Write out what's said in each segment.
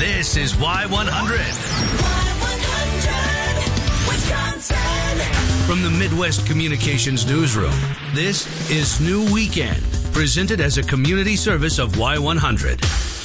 This is Y100. Y100, Wisconsin. From the Midwest Communications Newsroom, this is New Weekend, presented as a community service of Y100.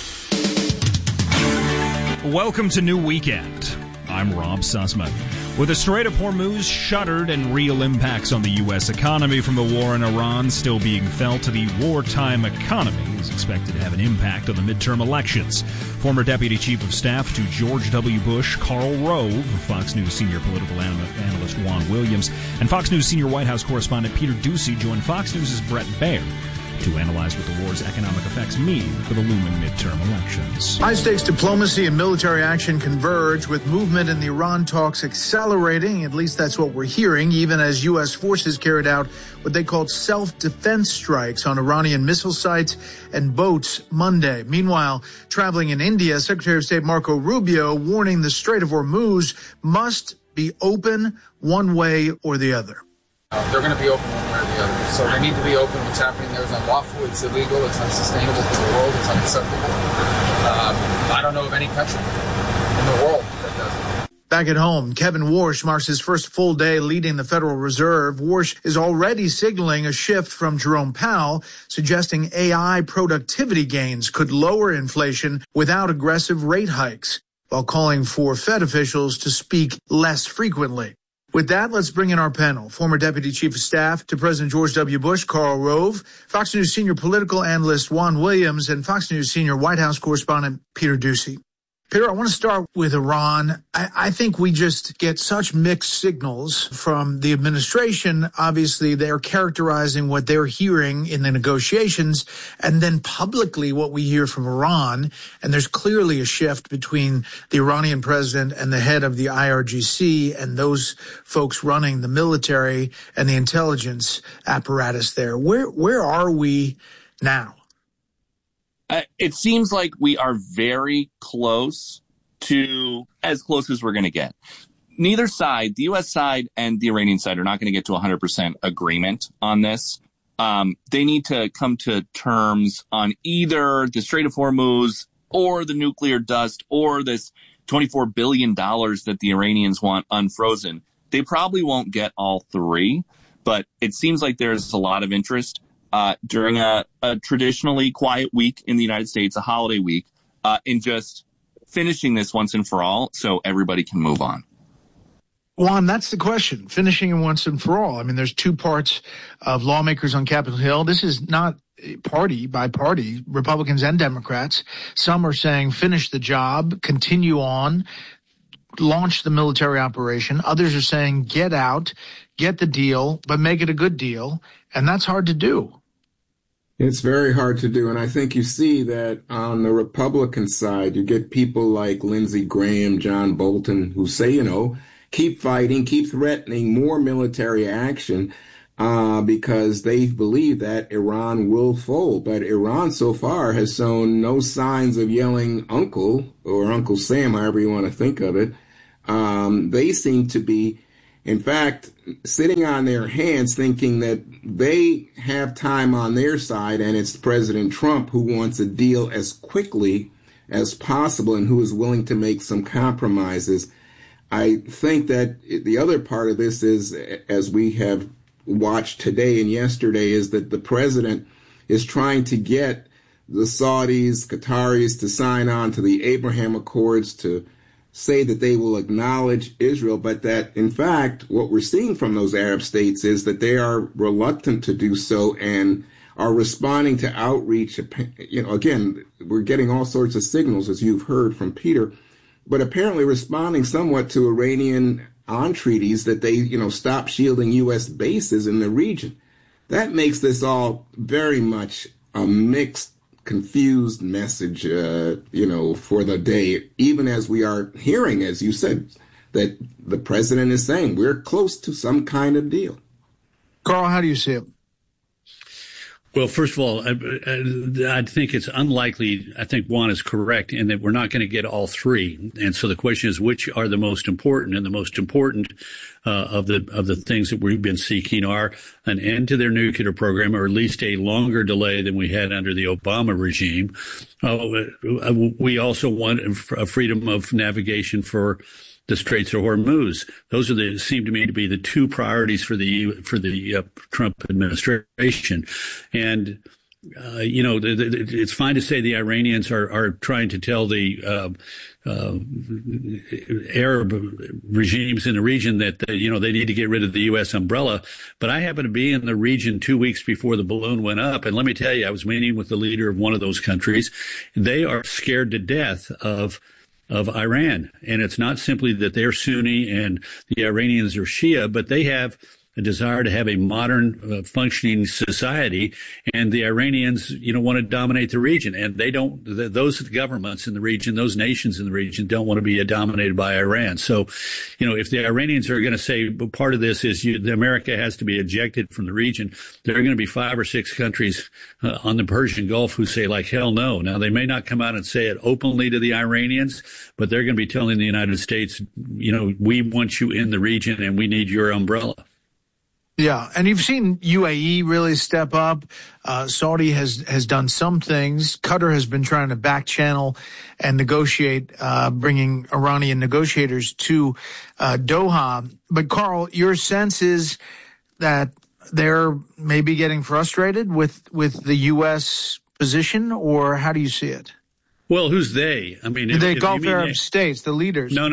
Welcome to New Weekend. I'm Rob Sussman. With the Strait of Hormuz shuttered and real impacts on the U.S. economy from the war in Iran still being felt, the wartime economy is expected to have an impact on the midterm elections. Former Deputy Chief of Staff to George W. Bush, Karl Rove, Fox News senior political analyst Juan Williams, and Fox News senior White House correspondent Peter Doocy joined Fox News' Bret Baier to analyze what the war's economic effects mean for the looming midterm elections. High-stakes diplomacy and military action converge, with movement in the Iran talks accelerating. At least that's what we're hearing, even as U.S. forces carried out what they called self-defense strikes on Iranian missile sites and boats Monday. Meanwhile, traveling in India, Secretary of State Marco Rubio warning the Strait of Hormuz must be open one way or the other. They're going to be open one way or the other. So they need to be open. What's happening there is unlawful. It's illegal. It's unsustainable for the world. It's unacceptable. I don't know of any country in the world that does it. Back at home, Kevin Warsh marks his first full day leading the Federal Reserve. Warsh is already signaling a shift from Jerome Powell, suggesting AI productivity gains could lower inflation without aggressive rate hikes, while calling for Fed officials to speak less frequently. With that, let's bring in our panel. Former Deputy Chief of Staff to President George W. Bush, Karl Rove, Fox News senior political analyst Juan Williams, and Fox News senior White House correspondent Peter Doocy. Peter, I want to start with Iran. I think we just get such mixed signals from the administration. Obviously, they're characterizing what they're hearing in the negotiations, and then publicly what we hear from Iran. And there's clearly a shift between the Iranian president and the head of the IRGC and those folks running the military and the intelligence apparatus there. Where are we now? It seems like we are very close to as close as we're going to get. Neither side, the U.S. side and the Iranian side, are not going to get to 100% agreement on this. They need to come to terms on either the Strait of Hormuz or the nuclear dust or this $24 billion that the Iranians want unfrozen. They probably won't get all three, but it seems like there's a lot of interest. During a traditionally quiet week in the United States, a holiday week, in just finishing this once and for all so everybody can move on. Juan, that's the question, finishing it once and for all. I mean, there's two parts of lawmakers on Capitol Hill. This is not party by party, Republicans and Democrats. Some are saying finish the job, continue on, launch the military operation. Others are saying get out, get the deal, but make it a good deal. And that's hard to do. It's very hard to do. And I think you see that on the Republican side, you get people like Lindsey Graham, John Bolton, who say, keep fighting, keep threatening more military action because they believe that Iran will fold. But Iran so far has shown no signs of yelling uncle or Uncle Sam, however you want to think of it. They seem to be, in fact, sitting on their hands thinking that they have time on their side, and it's President Trump who wants a deal as quickly as possible and who is willing to make some compromises. I think that the other part of this is, as we have watched today and yesterday, is that the president is trying to get the Saudis, Qataris to sign on to the Abraham Accords, to say that they will acknowledge Israel, but that, in fact, what we're seeing from those Arab states is that they are reluctant to do so and are responding to outreach. Again, we're getting all sorts of signals, as you've heard from Peter, but apparently responding somewhat to Iranian entreaties that they, stop shielding U.S. bases in the region. That makes this all very much a mixed, confused message, for the day, even as we are hearing, as you said, that the president is saying we're close to some kind of deal. Karl, how do you see it? Well, first of all, I think it's unlikely. I think Juan is correct in that we're not going to get all three. And so the question is, which are the most important? And the most important of the things that we've been seeking are an end to their nuclear program, or at least a longer delay than we had under the Obama regime. We also want a freedom of navigation for the Straits of Hormuz. Those seem to me to be the two priorities for the Trump administration. And it's fine to say the Iranians are trying to tell the Arab regimes in the region that they need to get rid of the U.S. umbrella. But I happened to be in the region 2 weeks before the balloon went up, and let me tell you, I was meeting with the leader of one of those countries. They are scared to death of Iran. And it's not simply that they're Sunni and the Iranians are Shia, but they have a desire to have a modern, functioning society. And the Iranians, want to dominate the region. And they don't, those governments in the region, those nations in the region don't want to be dominated by Iran. So, if the Iranians are going to say part of this is America has to be ejected from the region, there are going to be 5 or 6 countries on the Persian Gulf who say like, hell no. Now, they may not come out and say it openly to the Iranians, but they're going to be telling the United States, we want you in the region and we need your umbrella. Yeah, and you've seen UAE really step up. Saudi has done some things. Qatar has been trying to back channel and negotiate, bringing Iranian negotiators to Doha. But Carl, your sense is that they're maybe getting frustrated with the U.S. position, or how do you see it? Well, who's they? I mean, the Gulf Arab states, the leaders. No.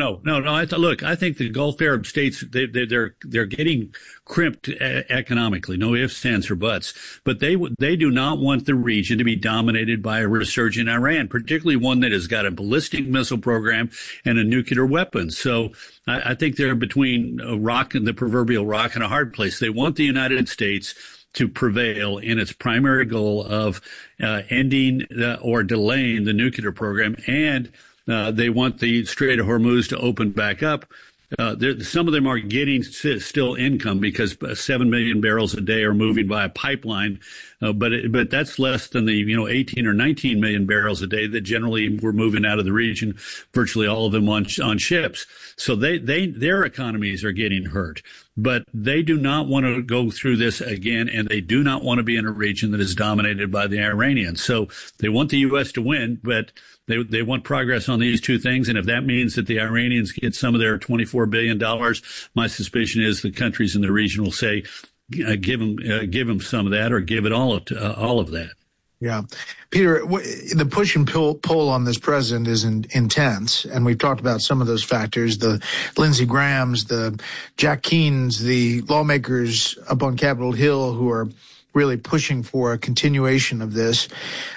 I think the Gulf Arab states they're getting crimped economically. No ifs, ands, or buts. But they do not want the region to be dominated by a resurgent Iran, particularly one that has got a ballistic missile program and a nuclear weapon. So I think they're between the proverbial rock and a hard place. They want the United States to prevail in its primary goal of ending or delaying the nuclear program, and they want the Strait of Hormuz to open back up. Some of them are getting still income because 7 million barrels a day are moving via pipeline, but that's less than the 18 or 19 million barrels a day that generally were moving out of the region, virtually all of them on ships. So their economies are getting hurt. But they do not want to go through this again, and they do not want to be in a region that is dominated by the Iranians. So they want the U.S. to win, but they want progress on these two things. And if that means that the Iranians get some of their $24 billion, my suspicion is the countries in the region will say, give them some of that, or give it all of that. Yeah. Peter, the push and pull on this president is intense, and we've talked about some of those factors, the Lindsey Grahams, the Jack Keanes, the lawmakers up on Capitol Hill who are really pushing for a continuation of this,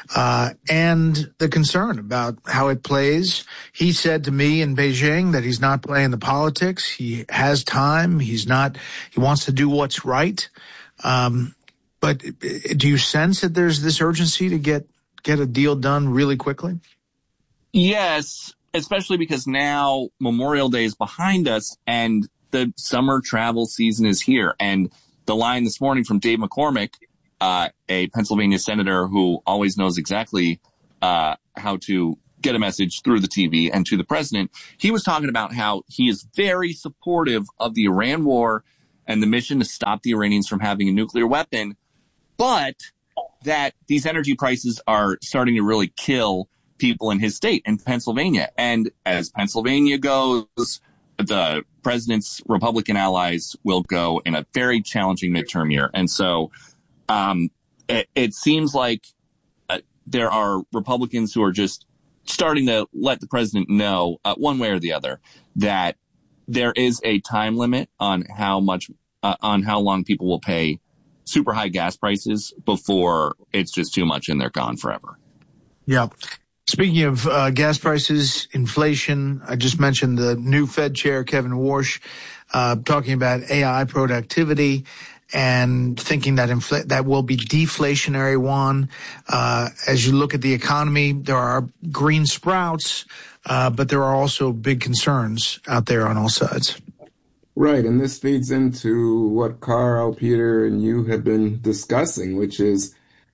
and the concern about how it plays. He said to me in Beijing that he's not playing the politics. He has time. He wants to do what's right. But do you sense that there's this urgency to get a deal done really quickly? Yes, especially because now Memorial Day is behind us and the summer travel season is here. And the line this morning from Dave McCormick, a Pennsylvania senator who always knows exactly how to get a message through the TV and to the president, he was talking about how he is very supportive of the Iran war and the mission to stop the Iranians from having a nuclear weapon, but that these energy prices are starting to really kill people in his state, in Pennsylvania. And as Pennsylvania goes, the president's Republican allies will go in a very challenging midterm year. And so it seems like there are Republicans who are just starting to let the president know, one way or the other, that there is a time limit on how long people will pay super high gas prices before it's just too much and they're gone forever. Yeah. Speaking of gas prices, inflation, I just mentioned the new Fed chair, Kevin Warsh, talking about AI productivity and thinking that that will be deflationary, Juan. As you look at the economy, there are green sprouts, but there are also big concerns out there on all sides. Right, and this feeds into what Carl, Peter, and you have been discussing, which is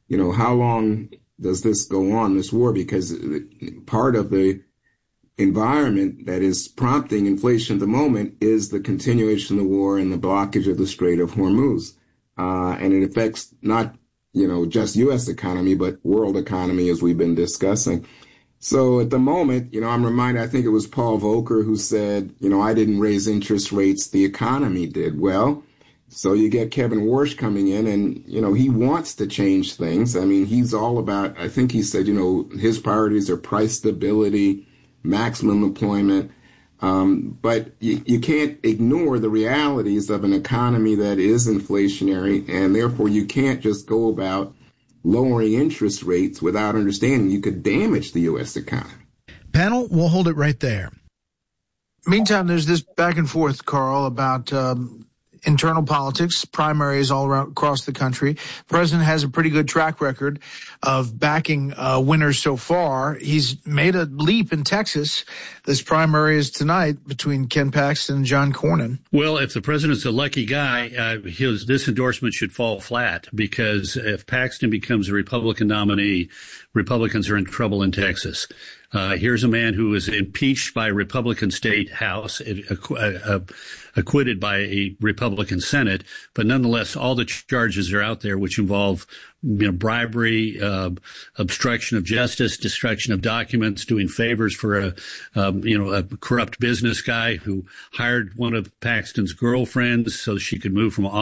how long does this go on, this war? Because part of the environment that is prompting inflation at the moment is the continuation of the war and the blockage of the Strait of Hormuz. And it affects not, just U.S. economy, but world economy, as we've been discussing. So at the moment, I'm reminded, I think it was Paul Volcker who said, I didn't raise interest rates, the economy did. Well, so you get Kevin Warsh coming in and, he wants to change things. I mean, he's all about, I think he said, his priorities are price stability, maximum employment. But you can't ignore the realities of an economy that is inflationary, and therefore you can't just go about lowering interest rates without understanding you could damage the U.S. economy. Panel, we'll hold it right there. Meantime, there's this back and forth, Carl, about internal politics, primaries all around across the country. The president has a pretty good track record of backing winners so far. He's made a leap in Texas. This primary is tonight between Ken Paxton and John Cornyn. Well, if the president's a lucky guy, this endorsement should fall flat, because if Paxton becomes a Republican nominee, Republicans are in trouble in Texas. Here's a man who was impeached by a Republican state house, acquitted by a Republican Senate, but nonetheless, all the charges are out there, which involve bribery, obstruction of justice, destruction of documents, doing favors for a corrupt business guy who hired one of Paxton's girlfriends so she could move from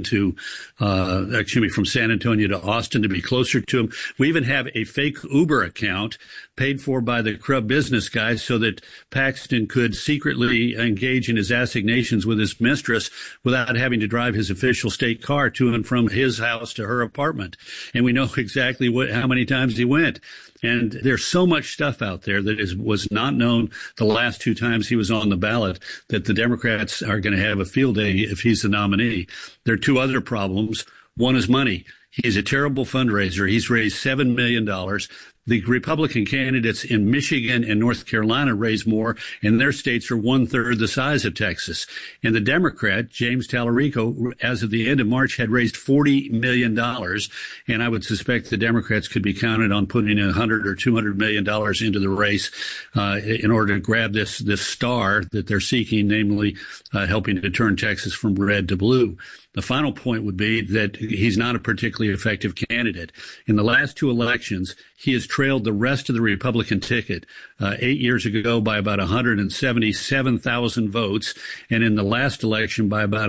from San Antonio to Austin to be closer to him. We even have a fake Uber account paid for by the corrupt business guy so that Paxton could secretly engage in his assignations with his mistress without having to drive his official state car to and from his house to her apartment. And we know exactly how many times he went. And there's so much stuff out there that was not known the last two times he was on the ballot that the Democrats are going to have a field day if he's the nominee. There are two other problems. One is money. He's a terrible fundraiser. He's raised $7 million. The Republican candidates in Michigan and North Carolina raise more, and their states are 1/3 the size of Texas. And the Democrat, James Tallarico, as of the end of March, had raised $40 million. And I would suspect the Democrats could be counted on putting $100 or $200 million into the race in order to grab this star that they're seeking, namely helping to turn Texas from red to blue. The final point would be that he's not a particularly effective candidate. In the last two elections, he has trailed the rest of the Republican ticket 8 years ago by about 177,000 votes, and in the last election by about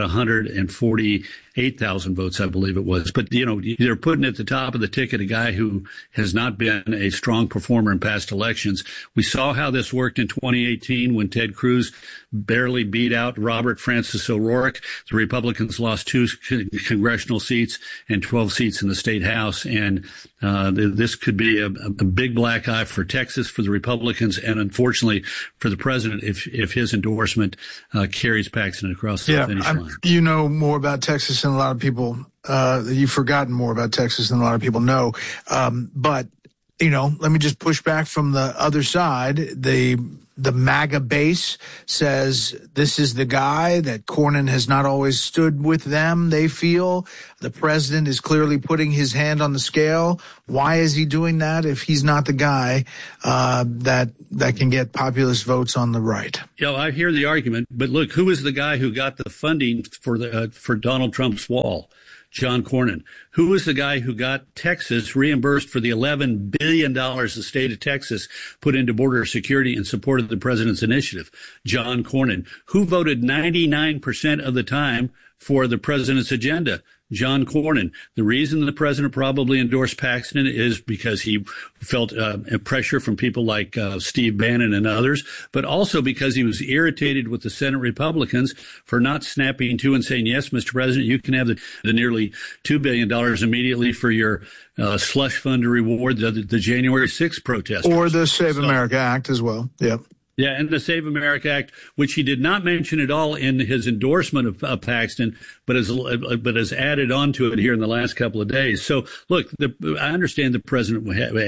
148,000 votes, I believe it was. But, they're putting at the top of the ticket a guy who has not been a strong performer in past elections. We saw how this worked in 2018 when Ted Cruz barely beat out Robert Francis O'Rourke. The Republicans lost 2 congressional seats and 12 seats in the state house. And this could be a big black eye for Texas, for the Republicans, and unfortunately for the president if his endorsement carries Paxton across the finish line. You know more about Texas than a lot of people. You've forgotten more about Texas than a lot of people know. But let me just push back from the other side. The MAGA base says this is the guy, that Cornyn has not always stood with them, they feel. The president is clearly putting his hand on the scale. Why is he doing that if he's not the guy that can get populist votes on the right? I hear the argument, but look, who is the guy who got the funding for Donald Trump's wall? John Cornyn. Who was the guy who got Texas reimbursed for the $11 billion the state of Texas put into border security in support of the president's initiative? John Cornyn. Who voted 99% of the time for the president's agenda? John Cornyn. The reason the president probably endorsed Paxton is because he felt pressure from people like Steve Bannon and others, but also because he was irritated with the Senate Republicans for not snapping to and saying, yes, Mr. President, you can have the nearly $2 billion immediately for your slush fund to reward the January 6th protesters. Or the Save America Act as well. Yep. Yeah, and the Save America Act, which he did not mention at all in his endorsement of Paxton, but has added on to it here in the last couple of days. So, look, I understand the president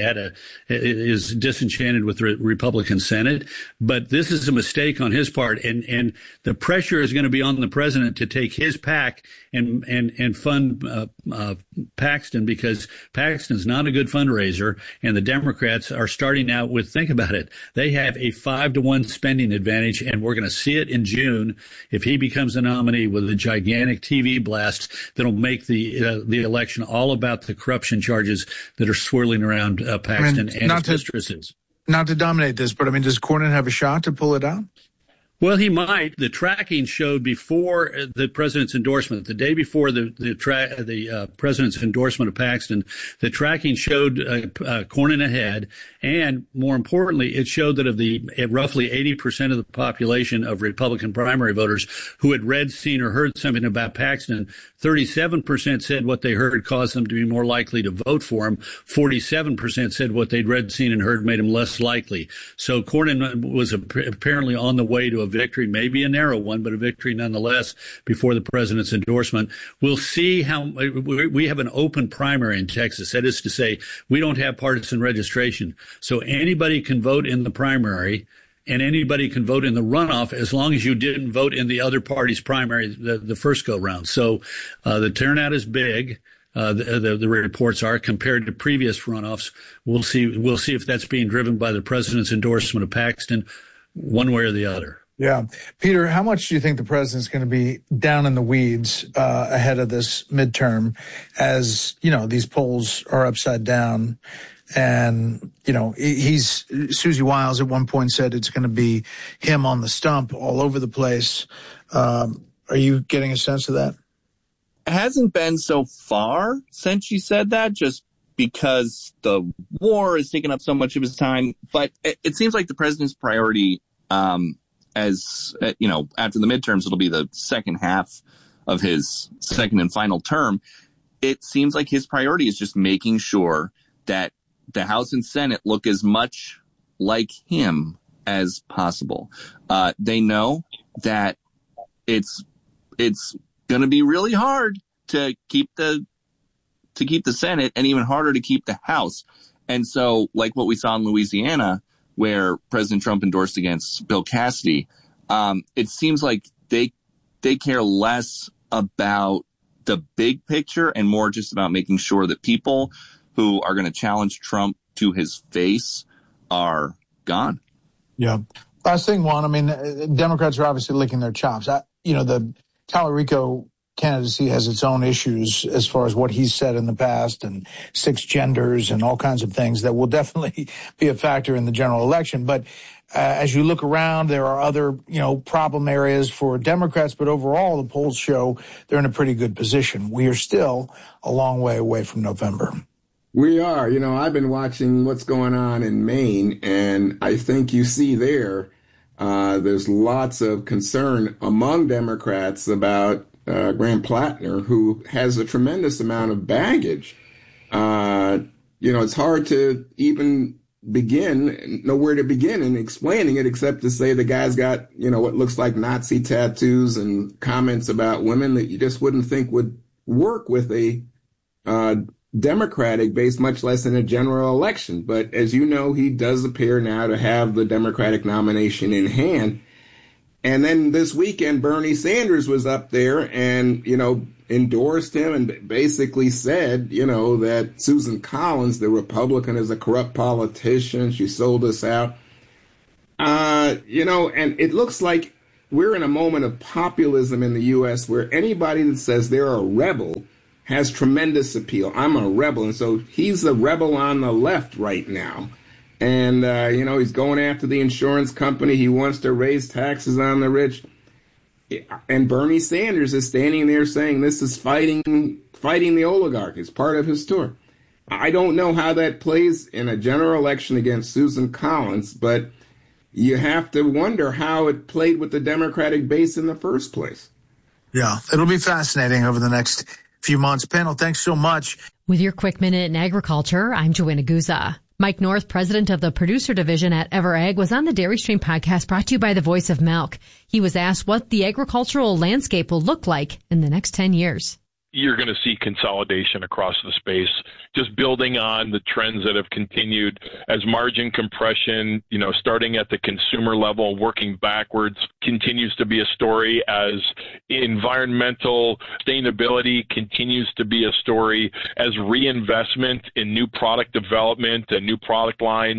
is disenchanted with the Republican Senate, but this is a mistake on his part, and the pressure is going to be on the president to take his PAC and fund Paxton, because Paxton's not a good fundraiser, and the Democrats are starting out with, think about it, they have a 5-to-1 spending advantage, and we're going to see it in June if he becomes the nominee, with a gigantic TV blast that'll make the election all about the corruption charges that are swirling around Paxton and his mistresses. Not to dominate this, but does Cornyn have a shot to pull it out? Well, he might. The tracking showed before the president's endorsement, the day before the president's endorsement of Paxton, the tracking showed Cornyn ahead, and more importantly, it showed that of the roughly 80% of the population of Republican primary voters who had read, seen, or heard something about Paxton, 37% said what they heard caused them to be more likely to vote for him. 47% said what they'd read, seen, and heard made him less likely. So Cornyn was apparently on the way to a victory, maybe a narrow one, but a victory nonetheless before the president's endorsement. We'll see how we have an open primary in Texas. That is to say, we don't have partisan registration. So anybody can vote in the primary, and anybody can vote in the runoff as long as you didn't vote in the other party's primary the first go round. So the turnout is big. The reports are, compared to previous runoffs. We'll see if that's being driven by the president's endorsement of Paxton, one way or the other. Yeah. Peter, how much do you think the president's going to be down in the weeds ahead of this midterm, as, these polls are upside down? And, Susie Wiles at one point said it's going to be him on the stump all over the place. Are you getting a sense of that? It hasn't been so far since she said that, just because the war is taking up so much of his time. But it seems like the president's priority, as after the midterms, it'll be the second half of his second and final term. It seems like his priority is just making sure that the House and Senate look as much like him as possible. They know that it's going to be really hard to keep the Senate, and even harder to keep the House. And so, like what we saw in Louisiana, where President Trump endorsed against Bill Cassidy, it seems like they care less about the big picture and more just about making sure that people who are going to challenge Trump to his face are gone. Yeah. Last thing, Juan, Democrats are obviously licking their chops. The Talarico candidacy has its own issues as far as what he's said in the past, and 6 genders and all kinds of things that will definitely be a factor in the general election. But as you look around, there are other, problem areas for Democrats, but overall the polls show they're in a pretty good position. We are still a long way away from November. We are. I've been watching what's going on in Maine, and I think you see there's lots of concern among Democrats about Graham Plattner, who has a tremendous amount of baggage. It's hard to even know where to begin in explaining it, except to say the guy's got, what looks like Nazi tattoos and comments about women that you just wouldn't think would work with a Democratic base, much less in a general election. But as you know, he does appear now to have the Democratic nomination in hand. And then this weekend, Bernie Sanders was up there and, endorsed him and basically said, that Susan Collins, the Republican, is a corrupt politician. She sold us out. And it looks like we're in a moment of populism in the U.S. where anybody that says they're a rebel has tremendous appeal. I'm a rebel. And so he's a rebel on the left right now. And, he's going after the insurance company. He wants to raise taxes on the rich. And Bernie Sanders is standing there saying this is fighting the oligarch. It's part of his tour. I don't know how that plays in a general election against Susan Collins, but you have to wonder how it played with the Democratic base in the first place. Yeah, it'll be fascinating over the next few months. Panel, thanks so much. With your quick minute in agriculture, I'm Joanna Guza. Mike North, president of the producer division at EverAg, was on the Dairy Stream podcast brought to you by the Voice of Milk. He was asked what the agricultural landscape will look like in the next 10 years. You're going to see consolidation across the space, just building on the trends that have continued as margin compression, starting at the consumer level, working backwards, continues to be a story, as environmental sustainability continues to be a story, as reinvestment in new product development and new product lines.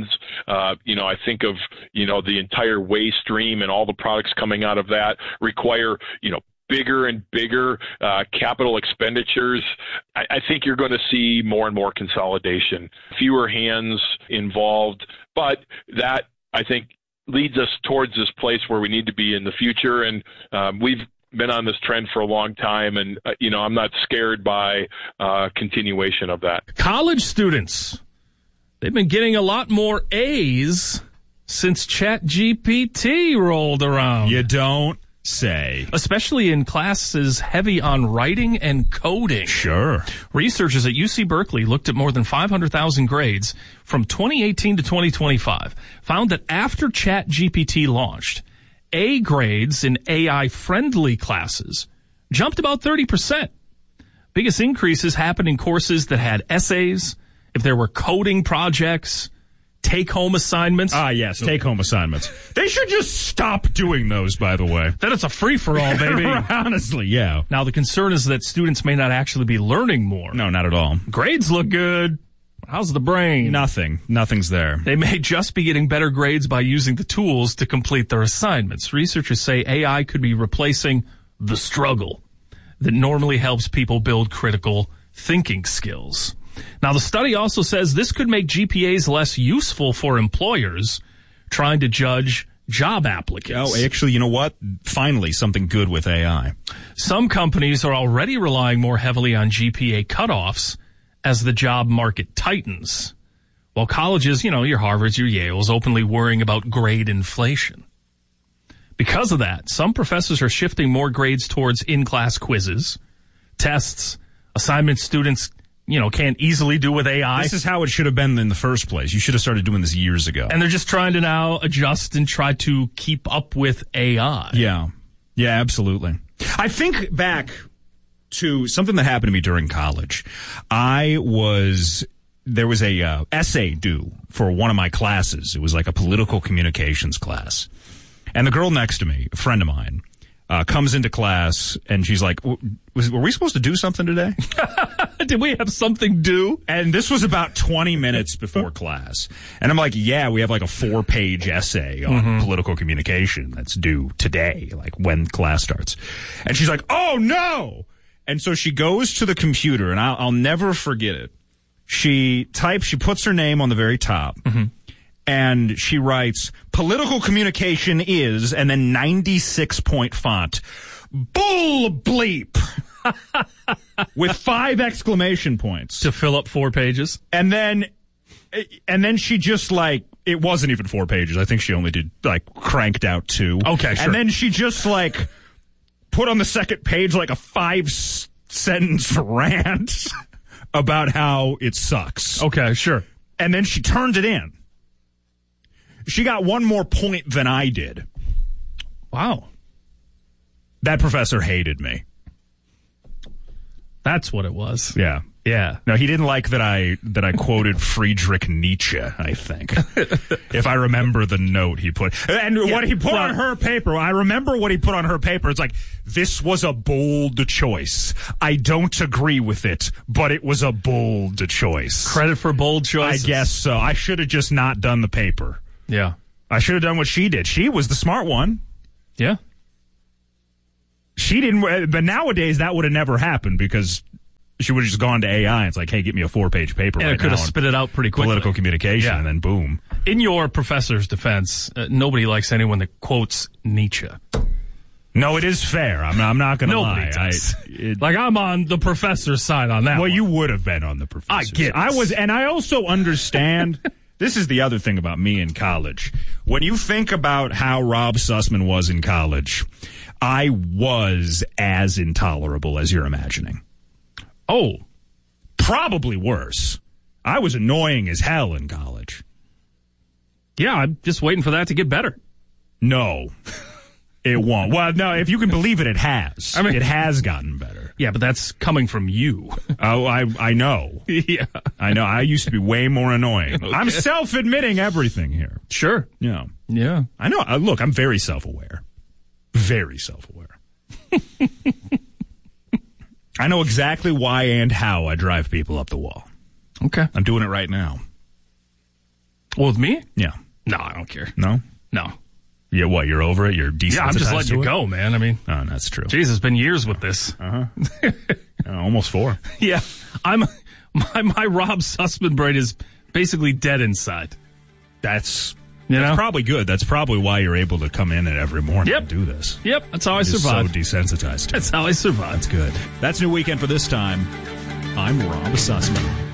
I think of, the entire waste stream and all the products coming out of that require, bigger and bigger capital expenditures. I think you're going to see more and more consolidation, fewer hands involved, but that, I think, leads us towards this place where we need to be in the future. And we've been on this trend for a long time, and, I'm not scared by continuation of that. College students, they've been getting a lot more A's since ChatGPT rolled around. You don't say. Especially in classes heavy on writing and coding. Sure. Researchers at UC Berkeley looked at more than 500,000 grades from 2018 to 2025, found that after ChatGPT launched, A grades in AI-friendly classes jumped about 30%. Biggest increases happened in courses that had essays, if there were coding projects, take-home assignments. Ah, yes, take-home assignments. They should just stop doing those, by the way. Then it's a free-for-all, baby. Honestly, yeah. Now, the concern is that students may not actually be learning more. No, not at all. Grades look good. How's the brain? Nothing. Nothing's there. They may just be getting better grades by using the tools to complete their assignments. Researchers say AI could be replacing the struggle that normally helps people build critical thinking skills. Now, the study also says this could make GPAs less useful for employers trying to judge job applicants. Oh, actually, you know what? Finally, something good with AI. Some companies are already relying more heavily on GPA cutoffs as the job market tightens, while colleges, your Harvards, your Yales, openly worrying about grade inflation. Because of that, some professors are shifting more grades towards in-class quizzes, tests, assignments students can't easily do with AI. This is how it should have been in the first place. You should have started doing this years ago. And they're just trying to now adjust and try to keep up with AI. Yeah. Yeah, absolutely. I think back to something that happened to me during college. There was a essay due for one of my classes. It was like a political communications class. And the girl next to me, a friend of mine, comes into class and she's like, were we supposed to do something today? Did we have something due? And this was about 20 minutes before class. And I'm like, yeah, we have like a 4-page essay on political communication that's due today, like when class starts. And she's like, oh no! And so she goes to the computer, and I'll never forget it. She puts her name on the very top, and she writes, political communication is, and then 96-point font, bull bleep, with 5 exclamation points. To fill up 4 pages. And then she just it wasn't even 4 pages. I think she only did cranked out 2. Okay, sure. And then she just put on the second page a 5-sentence rant about how it sucks. Okay, sure. And then she turned it in. She got 1 more point than I did. Wow. That professor hated me. That's what it was. Yeah. Yeah. No, he didn't like that I quoted Friedrich Nietzsche, I think. If I remember the note he put. And what he put on her paper, I remember what he put on her paper. It's this was a bold choice. I don't agree with it, but it was a bold choice. Credit for bold choices. I guess so. I should have just not done the paper. Yeah. I should have done what she did. She was the smart one. Yeah. She didn't, but nowadays that would have never happened because she would have just gone to AI. It's hey, get me a 4-page paper and right it could now have spit it out pretty quickly. Political communication, and then boom. In your professor's defense, nobody likes anyone that quotes Nietzsche. No, it is fair. I'm not going to lie. I'm on the professor's side on that. Well, you would have been on the professor's. I get it. I was, and I also understand. This is the other thing about me in college. When you think about how Rob Sussman was in college, I was as intolerable as you're imagining. Oh, probably worse. I was annoying as hell in college. Yeah, I'm just waiting for that to get better. No, it won't. Well, no, if you can believe it, it has. I mean, it has gotten better. Yeah, but that's coming from you. Oh, I know. Yeah. I know. I used to be way more annoying. Okay. I'm self-admitting everything here. Sure. Yeah. Yeah. I know. Look, I'm very self-aware. Very self-aware. I know exactly why and how I drive people up the wall. Okay. I'm doing it right now. Well, with me? Yeah. No, I don't care. No? No. Yeah, what? You're over it? You're desensitized? Yeah, I'm just letting you go, man. I mean, oh, that's true. Jeez, it's been years with this. Almost 4. Yeah, my Rob Sussman brain is basically dead inside. That's probably good. That's probably why you're able to come in every morning and do this. Yep, that's how I survive. So desensitized. That's how I survive. That's good. That's New Weekend for this time. I'm Rob Sussman.